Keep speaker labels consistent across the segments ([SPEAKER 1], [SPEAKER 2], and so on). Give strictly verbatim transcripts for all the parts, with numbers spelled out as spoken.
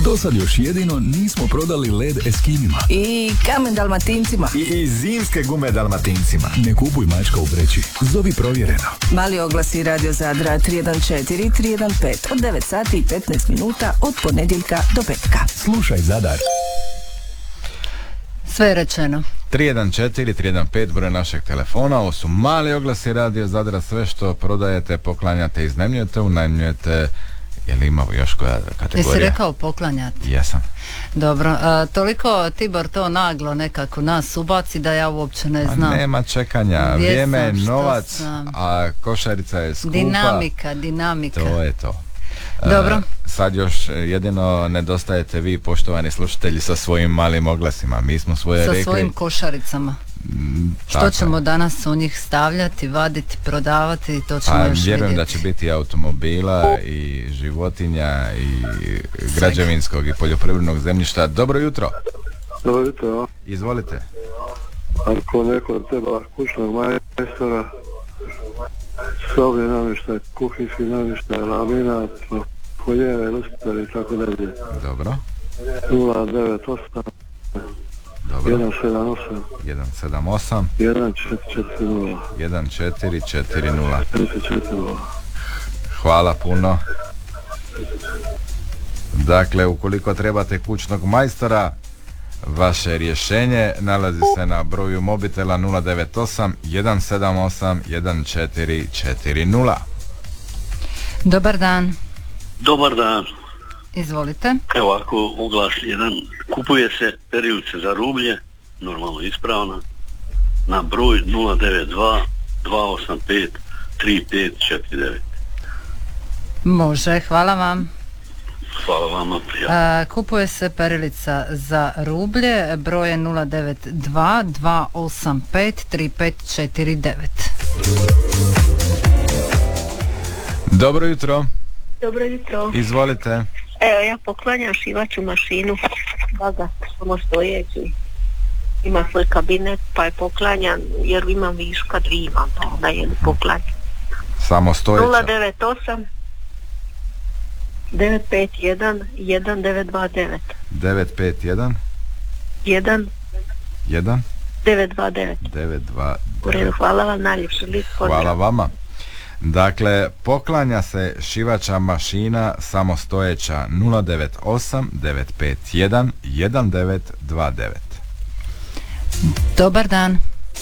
[SPEAKER 1] Do sad još jedino nismo prodali led Eskimima.
[SPEAKER 2] I kamen Dalmatincima.
[SPEAKER 3] I, i zimske gume Dalmatincima.
[SPEAKER 1] Ne kupuj mačka u vreći. Zovi provjereno.
[SPEAKER 2] Mali oglasi Radio Zadra tri jedan četiri tri jedan pet od devet sati i petnaest minuta od ponedjeljka do petka.
[SPEAKER 1] Slušaj Zadar.
[SPEAKER 4] Sve je rečeno.
[SPEAKER 5] tri jedan četiri tri jedan pet broj našeg telefona. Ovo su mali oglasi Radio Zadra. Sve što prodajete, poklanjate, iznajmljujete, unajmljujete. Je li imamo još koja kategorija?
[SPEAKER 4] Jesi rekao poklanjati?
[SPEAKER 5] Jesam.
[SPEAKER 4] Dobro, a, toliko Tibor to naglo nekako nas ubaci da ja uopće ne znam.
[SPEAKER 5] A nema čekanja,
[SPEAKER 4] Gdje
[SPEAKER 5] vrijeme je
[SPEAKER 4] sam,
[SPEAKER 5] novac,
[SPEAKER 4] sam?
[SPEAKER 5] A košarica je skupa.
[SPEAKER 4] Dinamika, dinamika.
[SPEAKER 5] To je to.
[SPEAKER 4] Dobro.
[SPEAKER 5] Uh, sad još jedino nedostajete vi, poštovani slušatelji, sa svojim malim oglasima. Mi smo svoje
[SPEAKER 4] sa
[SPEAKER 5] rekli.
[SPEAKER 4] Sa svojim košaricama.
[SPEAKER 5] Mm,
[SPEAKER 4] Što ćemo je. danas u njih stavljati, vaditi, prodavati, to ćemo
[SPEAKER 5] A,
[SPEAKER 4] još
[SPEAKER 5] vjerujem
[SPEAKER 4] vidjeti.
[SPEAKER 5] Da će biti automobila i životinja i Svega. građevinskog i poljoprivrednog zemljišta. Dobro jutro.
[SPEAKER 6] Dobro jutro.
[SPEAKER 5] Izvolite.
[SPEAKER 6] Ako neko treba kućnog majstora, sobni namještaj, kuhinjski namještaj, laminat, koljeve, luster i tako dalje.
[SPEAKER 5] Dobro.
[SPEAKER 6] nula devet osam
[SPEAKER 5] Dobro.
[SPEAKER 6] jedan sedam osam
[SPEAKER 5] jedan sedam osam
[SPEAKER 6] jedan četiri četiri nula
[SPEAKER 5] jedan četiri četiri nula.
[SPEAKER 6] četiri nula.
[SPEAKER 5] Hvala puno. Dakle, ukoliko trebate kućnog majstora, vaše rješenje nalazi se na broju mobitela nula devet osam jedan sedam osam jedan četiri četiri nula.
[SPEAKER 4] Dobar dan.
[SPEAKER 7] Dobar dan.
[SPEAKER 4] Izvolite.
[SPEAKER 7] Evo ako oglas jedan, kupuje se perilice za rublje, normalno ispravna, na broj nula devet dva dva osam pet tri pet četiri devet.
[SPEAKER 4] Može, hvala vam.
[SPEAKER 7] Hvala vama, prijatno.
[SPEAKER 4] A, kupuje se perilica za rublje, broj je nula devet dva dva osam pet tri pet četiri devet.
[SPEAKER 5] Dobro jutro.
[SPEAKER 8] Dobro jutro.
[SPEAKER 5] Izvolite.
[SPEAKER 8] Evo, ja poklanjam šivaću mašinu, Bagat, samo stojeći. Ima svoj kabinet, pa je poklanjan, jer imam viška dvima, pa onda je poklanjan.
[SPEAKER 5] Samo stojeća.
[SPEAKER 8] nula devet osam devet pet jedan jedan devet dva devet
[SPEAKER 5] devet pet jedan
[SPEAKER 8] jedan
[SPEAKER 5] jedan
[SPEAKER 8] devet dva devet.
[SPEAKER 5] devet dva devet.
[SPEAKER 8] U redu, hvala vam najljepše.
[SPEAKER 5] Hvala vama. Dakle, poklanja se šivača mašina samostojeća nula devet osam devet pet jedan jedan devet dva devet.
[SPEAKER 4] Dobar dan.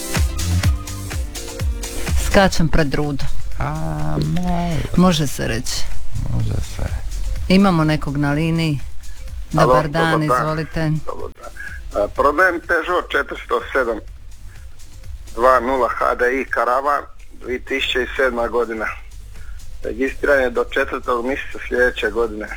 [SPEAKER 4] Skačem pred rudu.
[SPEAKER 5] A, može.
[SPEAKER 4] Može se reći.
[SPEAKER 5] Može se.
[SPEAKER 4] Imamo nekog na liniji. Dobar
[SPEAKER 9] Alo,
[SPEAKER 4] dan,
[SPEAKER 9] dobar dan.
[SPEAKER 4] izvolite.
[SPEAKER 9] Dobar dan. A, prodajem Peugeot četiristo sedam dvadeset H D I Karavan dvije tisuće sedma godina. Registriran je do četvrtog mjeseca sljedeće godine.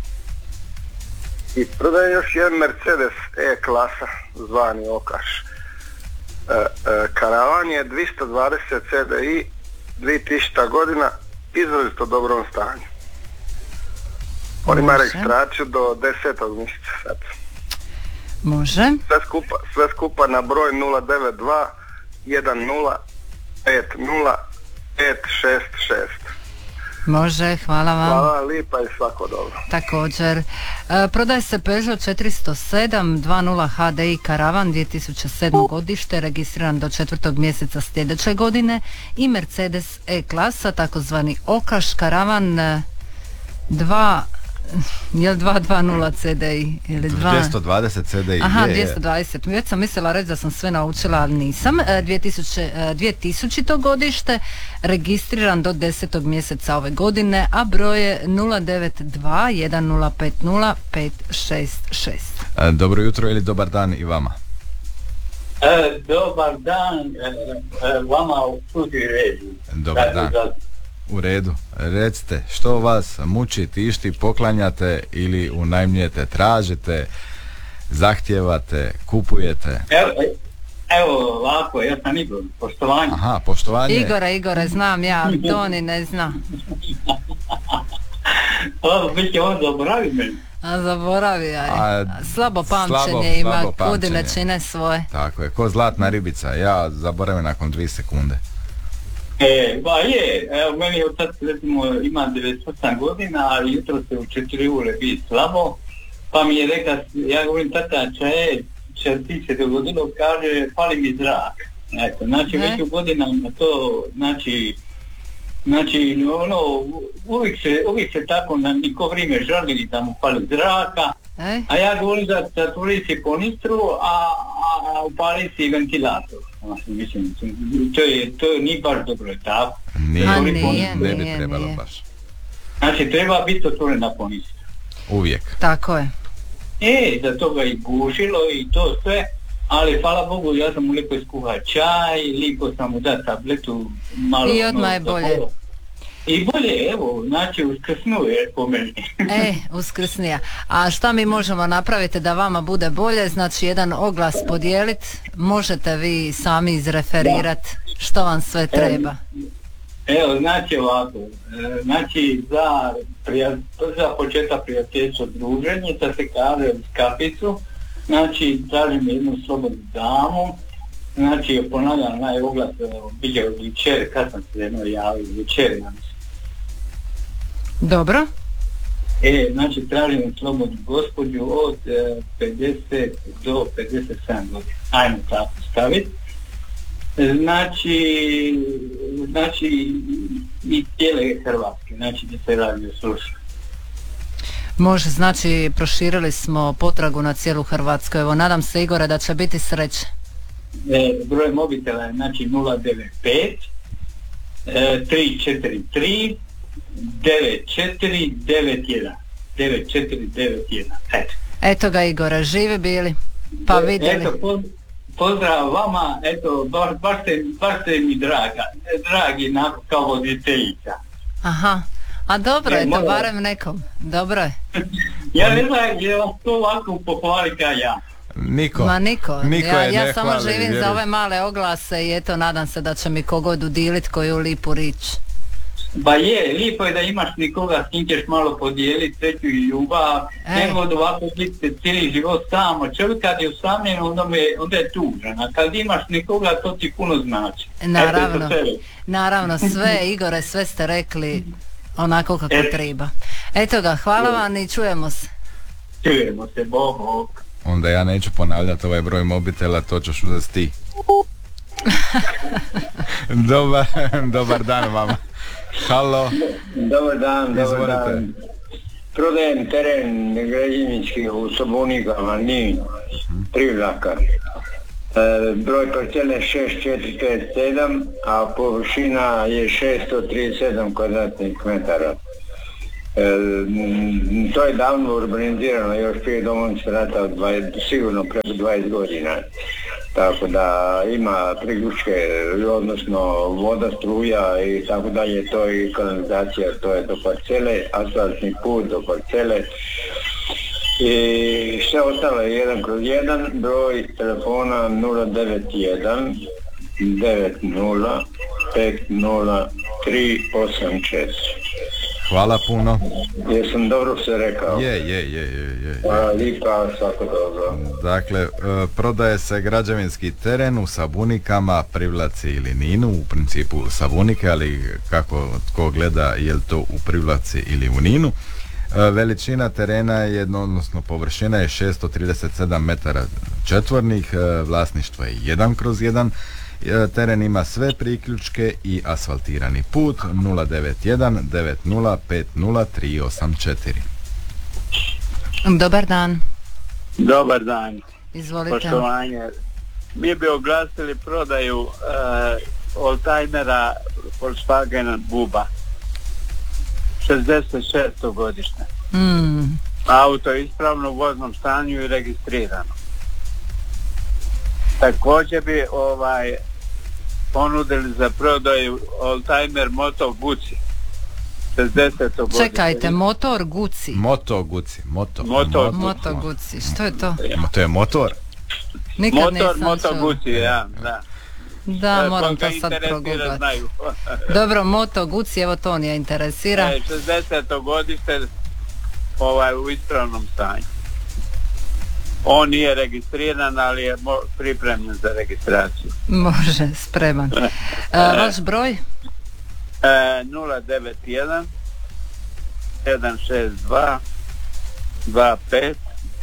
[SPEAKER 9] I prodajem još jedan Mercedes E-klasa zvani Okaš. E, e, Karavan je dvjesto dvadeset C D I dvije tisućita godina, izrazito dobrom stanju. On ima registraciju do desetog mjeseca sad.
[SPEAKER 4] Može.
[SPEAKER 9] Sve skupa, sve skupa na broj nula devet dva jedan nula pet nula pet šest šest.
[SPEAKER 4] Može, hvala vam.
[SPEAKER 9] Hvala lipa i svako dobro.
[SPEAKER 4] Također. E, prodaje se Peugeot četiristo sedam dvadeset H D I Karavan dvije tisuće sedmo godište, registriran do četvrtog mjeseca sljedeće godine, i Mercedes E-klasa, takozvani Okaš Karavan dva, je li dva dvadeset C D I ili dva...
[SPEAKER 5] dvjesto dvadeset C D I.
[SPEAKER 4] Aha,
[SPEAKER 5] je,
[SPEAKER 4] dvjesto dvadeset. Već sam mislila reći da sam sve naučila, ali nisam. dvije tisuće, dvije tisućito godište, registriran do desetog mjeseca ove godine, a broj je nula devet dva jedan nula pet nula pet šest šest.
[SPEAKER 5] E, dobro jutro ili dobar dan i vama.
[SPEAKER 10] E, dobar dan e, e, vama u studiju redu.
[SPEAKER 5] Dobar dan. U redu. Recite, što vas muči, tišti, poklanjate ili unajmljujete, tražite, zahtijevate, kupujete?
[SPEAKER 10] Evo, evo ovako, ja sam Igor, poštovanje.
[SPEAKER 5] Aha, poštovanje.
[SPEAKER 4] Igore, Igore, znam ja, Toni ne zna.
[SPEAKER 10] Ovo, vi će on zaboravi meni.
[SPEAKER 4] A zaboravi, aj.
[SPEAKER 5] A,
[SPEAKER 4] slabo pamćenje
[SPEAKER 5] slabo,
[SPEAKER 4] ima,
[SPEAKER 5] slabo
[SPEAKER 4] kudi ne
[SPEAKER 5] pamćenje.
[SPEAKER 4] čine svoje.
[SPEAKER 5] Tako je, ko zlatna ribica, ja zaboravim nakon dvije sekunde.
[SPEAKER 10] E, ba je, evo meni od sad recimo ima devedeset osam godina, ali jutro se u četiri ure bi slabo, pa pa mi je rekao, ja govorim, tata, če, če ti se dogodilo, kaže, fali mi zrak. Eto, znači,
[SPEAKER 4] Ne.
[SPEAKER 10] već u godinama to, znači, znači, ono, uvijek se, uvijek se tako na niko vrijeme žali da mu fali zraka,
[SPEAKER 4] E?
[SPEAKER 10] a ja govorim da zatvori si ponistru, a, a, a upali si ventilator. Znači, mislim, to je, to nije baš dobro, je tako?
[SPEAKER 5] Nije,
[SPEAKER 4] A
[SPEAKER 5] ne
[SPEAKER 4] nije,
[SPEAKER 5] bi
[SPEAKER 4] nije,
[SPEAKER 5] trebalo
[SPEAKER 4] nije.
[SPEAKER 5] baš.
[SPEAKER 10] Znači, treba biti otvorena ponistra.
[SPEAKER 5] Uvijek.
[SPEAKER 4] Tako je.
[SPEAKER 10] E, za toga i bušilo i to sve, ali hvala Bogu, ja sam mu lijepo iskuhao čaj, lijepo sam mu dao tabletu, malo...
[SPEAKER 4] I odmah je
[SPEAKER 10] ono,
[SPEAKER 4] bolje.
[SPEAKER 10] tako. I bolje, evo, znači uskrsnuje po meni.
[SPEAKER 4] E, uskrsnija. A šta mi možemo napraviti da vama bude bolje? Znači, jedan oglas podijeliti, možete vi sami izreferirati što vam sve treba.
[SPEAKER 10] Evo, znači ovako, e, znači za, prija, za početak prijateljstvo druženje, da se kaže uz kapicu, znači tražim jednu slobodnu damu, znači ponavljam naj oglas, bilje od jučer, kad sam se jedno javio, jučer, ja mislim.
[SPEAKER 4] Dobro.
[SPEAKER 10] E, znači tražim slobodnu gospođu od e, pedeset do pedeset sedam godina, ajmo tako staviti. Znači, znači i cijele Hrvatske, znači da se radio sluša.
[SPEAKER 4] Može, znači proširili smo potragu na cijelu Hrvatsku. Evo, nadam se, Igore, da će biti sreće.
[SPEAKER 10] E, broj mobitela je znači nula devet pet e, tri četiri tri devet četiri devet jedan devet četiri devet jedan. Eto.
[SPEAKER 4] Eto ga, Igore, živi bili, pa vidjeli.
[SPEAKER 10] Eto, po, pozdrav vama, eto, baš, baš, ste, baš ste mi draga, dragi na, kao voditeljica.
[SPEAKER 4] Aha, a dobro
[SPEAKER 10] E,
[SPEAKER 4] je to,
[SPEAKER 10] moram-
[SPEAKER 4] barem nekom. Dobro je.
[SPEAKER 10] Ja ne znam, je vas to ovako pohvali kao ja.
[SPEAKER 5] Niko.
[SPEAKER 4] Ma niko,
[SPEAKER 5] Niko
[SPEAKER 4] ja,
[SPEAKER 5] je
[SPEAKER 4] ja
[SPEAKER 5] ne
[SPEAKER 4] samo
[SPEAKER 5] hvali,
[SPEAKER 4] živim
[SPEAKER 5] vjeruj.
[SPEAKER 4] za ove male oglase i eto, nadam se da će mi kogod udilit koju lipu rič.
[SPEAKER 10] Ba je, lijepo je da imaš nikoga s kim ćeš malo podijeliti sreću i ljubav,
[SPEAKER 4] Ej.
[SPEAKER 10] nego od ovako biti cijeli život samo. Čovjek kad je usamljen, onda, me, onda je tužan, a kad imaš nikoga, to ti puno znači.
[SPEAKER 4] Naravno,
[SPEAKER 10] Eto, to sve.
[SPEAKER 4] naravno, sve, Igore, sve ste rekli onako kako
[SPEAKER 10] E.
[SPEAKER 4] treba. Eto ga, hvala vam i čujemo se.
[SPEAKER 10] Čujemo se, Bog, Bog.
[SPEAKER 5] Onda ja neću ponavljati ovaj broj mobitela, to ćeš uzeti ti. dobar, dobar dan vama. Halo.
[SPEAKER 11] Dobar dan, dobar
[SPEAKER 5] Izvolite.
[SPEAKER 11] dan. Prodajem teren građevinski u Sabunikama, Nin, Privlaka. E, broj parcele šest četiri pet sedam, a površina je šesto trideset sedam kvadratnih metara. E, m, to je davno urbanizirano, još prije Domovinskog rata, od dvadeset, sigurno preko dvadeset godina. Tako da ima priključke, odnosno voda, struja i tako dalje, to je i kanalizacija, to je do parcele, asfaltni put do parcele. I sve ostalo je jedan kroz jedan, broj telefona nula devet jedan devet nula pet nula tri osam šest.
[SPEAKER 5] Hvala puno.
[SPEAKER 11] Jesam dobro se rekao?
[SPEAKER 5] Je, je, je, je, je, je.
[SPEAKER 11] Hvala lipa, svako dobro.
[SPEAKER 5] Dakle, e, prodaje se građevinski teren u Sabunikama, Privlaci ili Ninu, u principu Sabunike, ali kako tko gleda je li to u Privlaci ili u Ninu. E, Veličina terena je, odnosno površina je šesto trideset sedam metara četvornih, e, vlasništvo je jedan kroz jedan. E, Teren ima sve priključke i asfaltirani put. Nula devet jedan devet nula pet nula tri osam četiri.
[SPEAKER 4] Dobar dan,
[SPEAKER 12] Dobar dan,
[SPEAKER 4] izvolite.
[SPEAKER 12] poštovanje. Mi bi oglasili prodaju uh, oldtimera Volkswagen Buba, šezdeset šesto godište.
[SPEAKER 4] Mm,
[SPEAKER 12] Auto je ispravno u voznom stanju i registrirano. Također bi ovaj ponudili za prodaju oldtimer Moto Guzzi, šezdeset godište.
[SPEAKER 4] čekajte, motor Guci.
[SPEAKER 5] Moto Guci, moto.
[SPEAKER 12] Moto.
[SPEAKER 4] Moto Guci, što je to?
[SPEAKER 5] To je motor.
[SPEAKER 4] Nikad
[SPEAKER 12] Motor
[SPEAKER 4] nisam
[SPEAKER 12] Moto
[SPEAKER 4] čula.
[SPEAKER 12] Guzzi, ja, da.
[SPEAKER 4] Da,
[SPEAKER 12] E,
[SPEAKER 4] moram
[SPEAKER 12] koga
[SPEAKER 4] to sad
[SPEAKER 12] interesira,
[SPEAKER 4] progooglati.
[SPEAKER 12] znaju.
[SPEAKER 4] Dobro, Moto Guci, evo to nije interesira.
[SPEAKER 12] E, šezdeseto godište, ovaj, u ispravnom stanju. On nije registriran, ali je mo- pripremljen za registraciju.
[SPEAKER 4] Može, spreman. E, vaš broj?
[SPEAKER 12] E, nula devet jedan sedam šest dva dva pet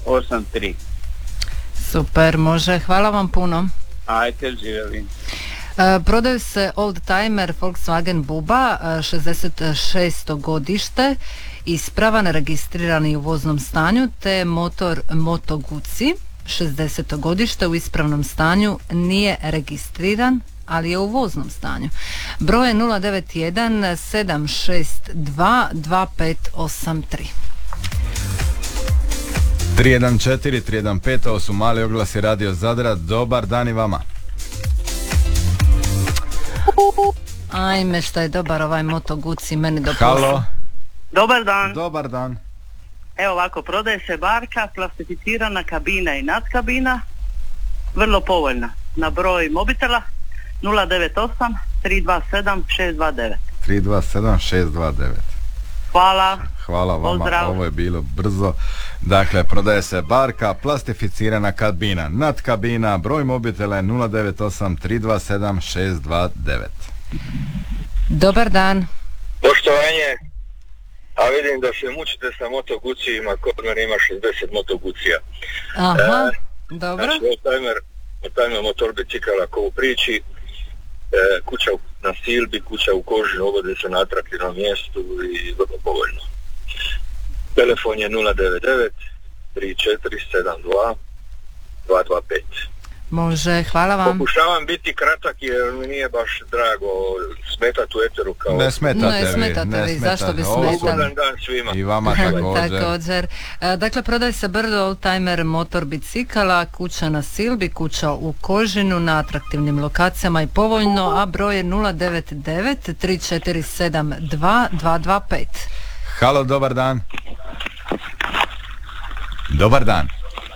[SPEAKER 12] osam tri.
[SPEAKER 4] Super, može. Hvala vam puno.
[SPEAKER 12] Ajde, živjeli.
[SPEAKER 4] E, prodaju se oldtimer Volkswagen Buba, e, šezdeset šesto godište, ispravan, registrirani u voznom stanju, te motor Moto Guzzi, šezdeseto godište, u ispravnom stanju, nije registriran, ali je u voznom stanju. Broj je nula devet jedan sedam šest dva dva pet osam tri.
[SPEAKER 5] tri jedan četiri tri jedan pet, ovo su mali oglasi Radio Zadra. Dobar dan i vama.
[SPEAKER 4] Ajme, šta je dobar ovaj Moto Guzzi, meni do
[SPEAKER 5] Halo.
[SPEAKER 13] Dobar dan.
[SPEAKER 5] Dobar dan.
[SPEAKER 13] Evo ovako, prodaje se barka, plastificirana kabina i nadkabina, vrlo povoljna. Na broj mobitela nula devet osam tri dva sedam šest dva devet.
[SPEAKER 5] tri dva sedam šest dva devet.
[SPEAKER 13] Hvala.
[SPEAKER 5] Hvala vama,
[SPEAKER 13] Pozdrav.
[SPEAKER 5] ovo je bilo brzo. Dakle, prodaje se barka, plastificirana kabina, nadkabina, broj mobitela je nula devet osam tri dva sedam šest dva devet.
[SPEAKER 4] Dobar dan.
[SPEAKER 14] Poštovanje, a vidim da se mučite sa Moto Guzzijima, kod mene ima šezdeset Moto Guzzija.
[SPEAKER 4] Aha,
[SPEAKER 14] E,
[SPEAKER 4] dobro.
[SPEAKER 14] Znači, oldtimer, oldtimer motor bicikala ko u priči, e, kuća na Silbi, kuća u koži, obode se na atraktivnom mjestu i vrlo povoljno. Telefon je nula devet devet tri četiri sedam dva dva dva pet.
[SPEAKER 4] Može, hvala vam.
[SPEAKER 14] Pokušavam biti kratak jer mi nije baš drago smetati u eteru kao...
[SPEAKER 5] Ne smetate
[SPEAKER 4] Ne
[SPEAKER 5] vi,
[SPEAKER 4] smetate
[SPEAKER 5] ne
[SPEAKER 4] vi,
[SPEAKER 5] smetate.
[SPEAKER 4] zašto bi
[SPEAKER 5] Ovo su-
[SPEAKER 4] smetali?
[SPEAKER 14] Dobar dan svima.
[SPEAKER 5] I vama također.
[SPEAKER 4] Također. E, Dakle, prodaje se brdo oldtimer motor bicikala, kuća na Silbi, kuća u Kožinu, na atraktivnim lokacijama i povoljno, a broj je nula devet devet tri četiri sedam dva dva dva pet.
[SPEAKER 5] Halo, dobar dan. Dobar dan.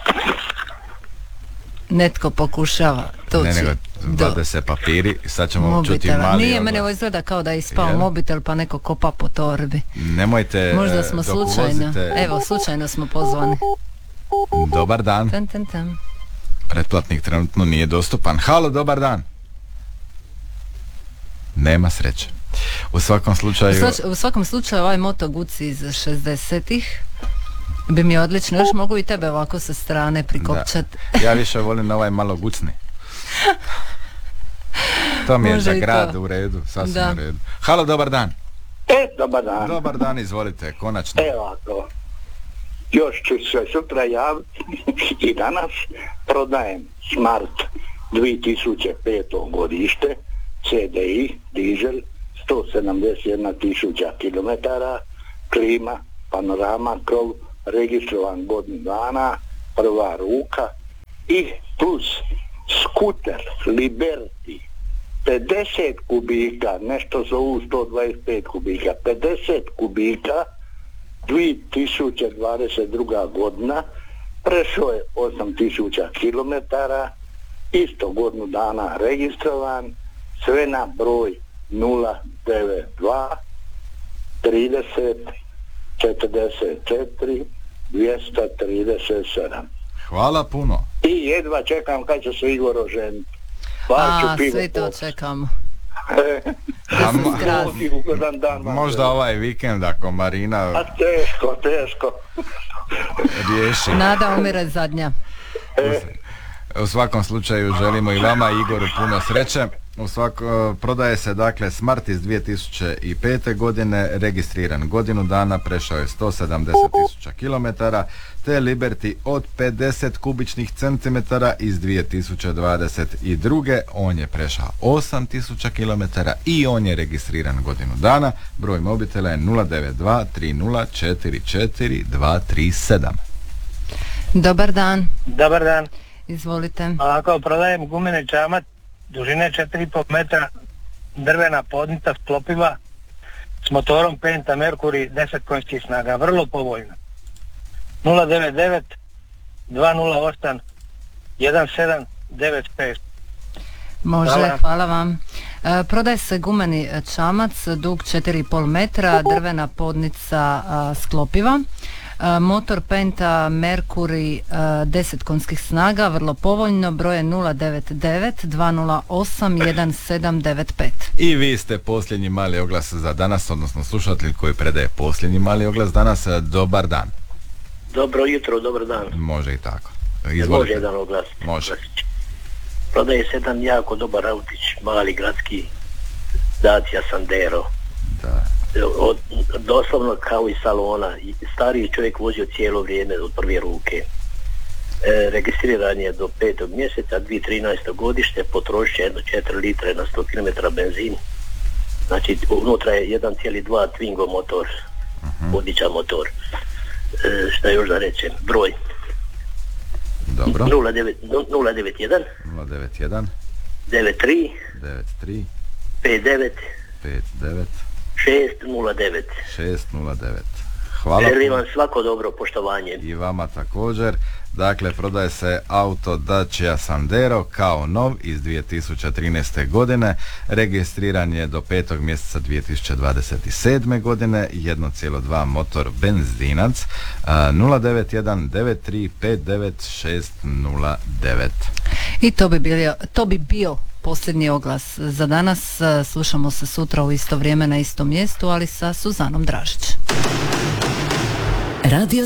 [SPEAKER 4] Netko pokušava tući
[SPEAKER 5] Ne, nego
[SPEAKER 4] do
[SPEAKER 5] vade se papiri i sad ćemo čuti
[SPEAKER 4] mobitela.
[SPEAKER 5] mali
[SPEAKER 4] Nije,
[SPEAKER 5] oglas.
[SPEAKER 4] mene ovo izgleda kao da je ispao
[SPEAKER 5] Jel?
[SPEAKER 4] mobitel pa neko kopa po torbi.
[SPEAKER 5] Nemojte,
[SPEAKER 4] Možda
[SPEAKER 5] e,
[SPEAKER 4] smo
[SPEAKER 5] dok
[SPEAKER 4] slučajno,
[SPEAKER 5] uvozite-
[SPEAKER 4] evo slučajno smo pozvani.
[SPEAKER 5] Dobar dan.
[SPEAKER 4] Tan, tan, tan.
[SPEAKER 5] Pretplatnik trenutno nije dostupan. Halo, dobar dan. Nema sreće. U svakom
[SPEAKER 4] U,
[SPEAKER 5] slučaju...
[SPEAKER 4] svač- u svakom slučaju ovaj Moto Guzzi iz šezdesetih bi mi odlično, još mogu i tebe ovako sa strane prikopčat.
[SPEAKER 5] Da. Ja više volim na ovaj malo gucni. To mi je
[SPEAKER 13] Može
[SPEAKER 5] za
[SPEAKER 13] i
[SPEAKER 5] grad
[SPEAKER 13] to.
[SPEAKER 5] u redu, sasvim
[SPEAKER 13] Da.
[SPEAKER 5] u redu. Halo, dobar dan.
[SPEAKER 11] E, dobar dan.
[SPEAKER 5] Dobar dan, izvolite, konačno.
[SPEAKER 11] Evo ovako, još ću se sutra javiti i danas prodajem Smart dvije tisuće peto godište, C D I, dizel, sto sedamdeset jedna tisuća kilometara, klima, panorama, krov, registrovan godinu dana, prva ruka i plus skuter Liberty pedeset kubika, nešto zovu sto dvadeset pet kubika, pedeset kubika, dvije tisuće dvadeset druga godina, prešao je osam tisuća kilometara, isto godinu dana registrovan, sve na broj nula devet dva trideset četrdeset četiri dvjesto trideset sedam.
[SPEAKER 5] Hvala puno.
[SPEAKER 11] I jedva čekam kad će se Igor oženiti. Bar ću
[SPEAKER 4] A,
[SPEAKER 11] pivo
[SPEAKER 4] svi to
[SPEAKER 11] popiti.
[SPEAKER 4] čekamo.
[SPEAKER 5] A mo-
[SPEAKER 11] Bog, ugodan dan vam
[SPEAKER 5] možda
[SPEAKER 11] želim.
[SPEAKER 5] ovaj vikend ako Marina
[SPEAKER 11] A teško, teško.
[SPEAKER 5] riješi.
[SPEAKER 4] Nada umire zadnja.
[SPEAKER 5] U svakom slučaju želimo i vama i Igoru puno sreće. U svako, prodaje se dakle Smart iz dvije tisuće pete godine, registriran godinu dana, prešao je sto sedamdeset tisuća kilometara, te Liberty od pedeset kubičnih centimetara iz dvije tisuće dvadeset druge. On je prešao osam tisuća kilometara i on je registriran godinu dana. Broj mobitela je nula devet dva tri nula četiri četiri dva tri sedam.
[SPEAKER 4] Dobar dan,
[SPEAKER 15] Dobar dan.
[SPEAKER 4] izvolite.
[SPEAKER 15] Ovako, prodajem gumeni čamac dužine četiri i pol metra, drvena podnica sklopiva s motorom Penta Mercury deset konjskih snaga, vrlo povoljno. nula devet devet dva nula osam jedan sedam devet pet.
[SPEAKER 4] Može,
[SPEAKER 15] Hvala.
[SPEAKER 4] hvala vam. E, prodaje se gumeni čamac, dug četiri i pol metra, drvena podnica a, sklopiva. E, motor Penta Mercury e, deset konjskih snaga, vrlo povoljno, broje nula devet devet dva nula osam jedan sedam devet pet.
[SPEAKER 5] I vi ste posljednji mali oglas za danas, odnosno slušatelj koji predaje posljednji mali oglas danas. Dobar dan.
[SPEAKER 16] Dobro jutro, dobar dan.
[SPEAKER 5] Može i tako.
[SPEAKER 16] Izvolite. Može jedan oglas.
[SPEAKER 5] Može.
[SPEAKER 16] Prodaje se jedan jako dobar autić, mali gradski Dacia Sandero.
[SPEAKER 5] Da.
[SPEAKER 16] Od, doslovno kao iz salona. Stariji čovjek vozio cijelo vrijeme od prve ruke. E, registriran je do petog mjeseca, dvije tisuće trinaesto godište, potrošće jedno četiri litre na sto kilometara benzin. Znači unutra je jedan cijeli dva Twingo motor, uh-huh. odličan motor. E, šta još da rečem, broj
[SPEAKER 5] dobro
[SPEAKER 16] nula devet jedan
[SPEAKER 5] nula devet jedan
[SPEAKER 16] devet tri
[SPEAKER 5] devet tri
[SPEAKER 16] pet devet
[SPEAKER 5] pet devet
[SPEAKER 16] šest nula devet
[SPEAKER 5] šest nula devet. Hvala.
[SPEAKER 16] Želim vam svako dobro, poštovanje.
[SPEAKER 5] I vama također. Dakle, prodaje se auto Dacia Sandero kao nov iz dvije tisuće trinaeste godine, registriran je do petog mjeseca dvije tisuće dvadeset sedme godine, jedan zarez dva motor benzinac, nula devet jedan devet tri pet devet šest nula devet.
[SPEAKER 4] I to bi bio, to bi bio posljednji oglas za danas. Slušamo se sutra u isto vrijeme na istom mjestu, ali sa Suzanom Dražić.
[SPEAKER 2] Radio